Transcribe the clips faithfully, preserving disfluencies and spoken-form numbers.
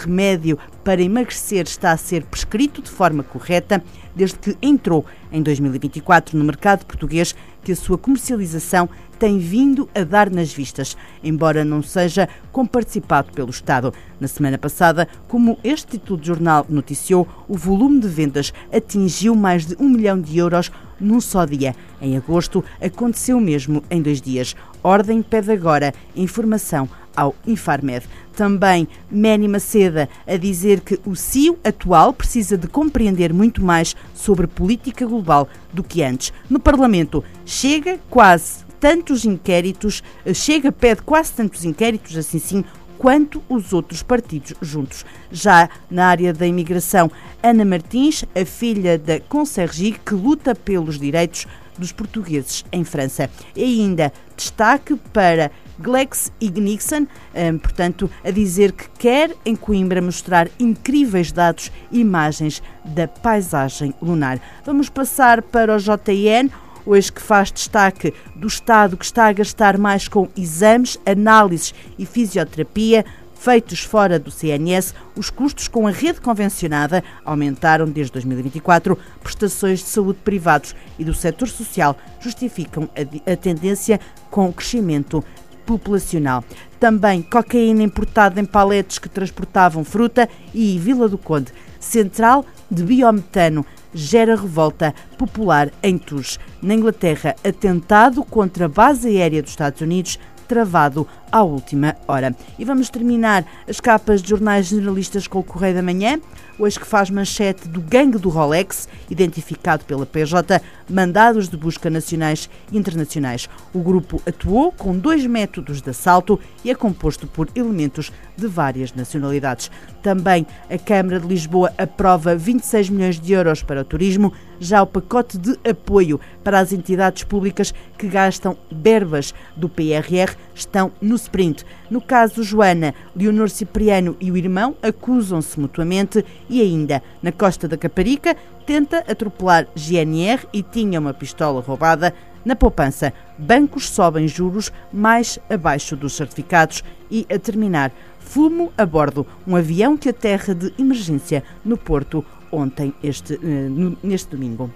remédio para emagrecer está a ser prescrito de forma correta desde que entrou em dois mil e vinte e quatro no mercado português, que a sua comercialização tem vindo a dar nas vistas, embora não seja comparticipado pelo Estado. Na semana passada, como este título de jornal noticiou, o volume de vendas atingiu mais de um milhão de euros num só dia. Em agosto, aconteceu o mesmo em dois dias. Ordem pede agora informação ao Infarmed. Também Manny Maceda a dizer que o C I O atual precisa de compreender muito mais sobre política global do que antes. No Parlamento, chega quase tantos inquéritos, chega pede quase tantos inquéritos, assim sim, quanto os outros partidos juntos. Já na área da imigração, Ana Martins, a filha da Consergi, que luta pelos direitos dos portugueses em França. E ainda destaque para Glex Ignition, um, portanto, a dizer que quer em Coimbra mostrar incríveis dados e imagens da paisagem lunar. Vamos passar para o J N, hoje que faz destaque do Estado que está a gastar mais com exames, análises e fisioterapia feitos fora do C N S. Os custos com a rede convencionada aumentaram desde dois mil e vinte e quatro. Prestações de saúde privados e do setor social justificam a, a tendência com o crescimento populacional. Também cocaína importada em paletes que transportavam fruta e Vila do Conde. Central de biometano gera revolta popular em Tours. Na Inglaterra, atentado contra a base aérea dos Estados Unidos travado à última hora. E vamos terminar as capas de jornais generalistas com o Correio da Manhã, hoje que faz manchete do gangue do Rolex, identificado pela P J, mandados de busca nacionais e internacionais. O grupo atuou com dois métodos de assalto e é composto por elementos de várias nacionalidades. Também a Câmara de Lisboa aprova vinte e seis milhões de euros para o turismo, já o pacote de apoio para as entidades públicas que gastam verbas do P R R estão no sprint. No caso Joana, Leonor Cipriano e o irmão acusam-se mutuamente e ainda, na Costa da Caparica, tenta atropelar G N R e tinha uma pistola roubada. Na poupança, bancos sobem juros mais abaixo dos certificados e, a terminar, fumo a bordo, um avião que aterra de emergência no Porto ontem, este, uh, neste domingo.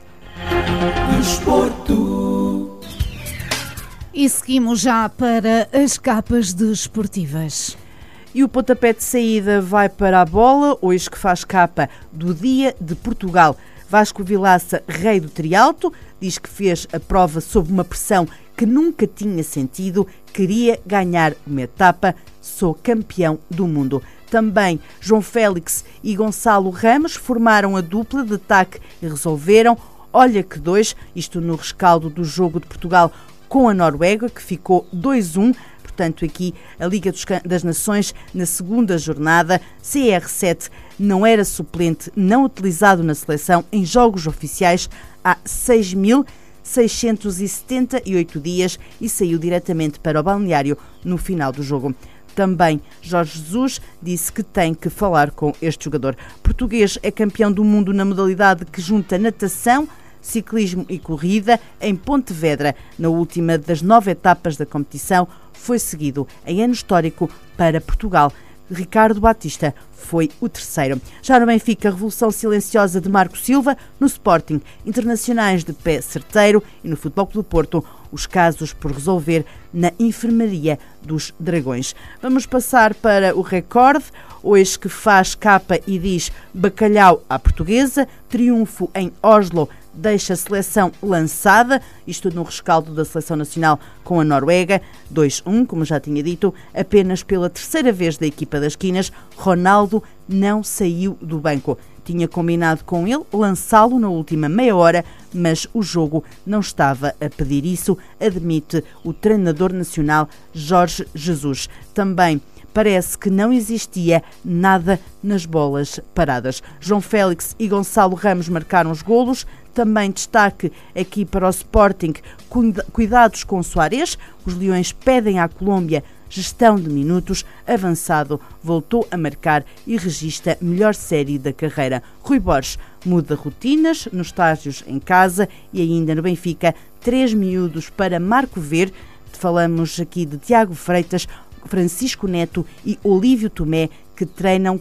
Desporto. E seguimos já para as capas desportivas. E o pontapé de saída vai para a bola, hoje que faz capa do Dia de Portugal. Vasco Vilaça, rei do trialto, diz que fez a prova sob uma pressão que nunca tinha sentido, queria ganhar uma etapa, sou campeão do mundo. Também João Félix e Gonçalo Ramos formaram a dupla de ataque e resolveram, olha que dois, isto no rescaldo do jogo de Portugal com a Noruega, que ficou dois a um. Portanto, aqui a Liga das Nações na segunda jornada. C R sete não era suplente, não utilizado na seleção em jogos oficiais há seis mil seiscentos e setenta e oito dias e saiu diretamente para o balneário no final do jogo. Também Jorge Jesus disse que tem que falar com este jogador. Português é campeão do mundo na modalidade que junta natação, ciclismo e corrida em Pontevedra. Na última das nove etapas da competição, foi seguido em ano histórico para Portugal. Ricardo Batista foi o terceiro. Já no Benfica, a revolução silenciosa de Marco Silva, no Sporting, internacionais de pé certeiro e no Futebol Clube do Porto, os casos por resolver na enfermaria dos Dragões. Vamos passar para o Record, hoje que faz capa e diz bacalhau à portuguesa, triunfo em Oslo, deixa a seleção lançada, isto no rescaldo da seleção nacional com a Noruega, dois a um, como já tinha dito, apenas pela terceira vez da equipa das Quinas, Ronaldo não saiu do banco. Tinha combinado com ele lançá-lo na última meia hora, mas o jogo não estava a pedir isso, admite o treinador nacional Jorge Jesus. Também parece que não existia nada nas bolas paradas. João Félix e Gonçalo Ramos marcaram os golos. Também destaque aqui para o Sporting, cuidados com Suárez. Os Leões pedem à Colômbia gestão de minutos. Avançado voltou a marcar e registra melhor série da carreira. Rui Borges muda rotinas nos estágios em casa e ainda no Benfica, três miúdos para Marco Ver. Falamos aqui de Tiago Freitas, Francisco Neto e Olívio Tomé, que que treinam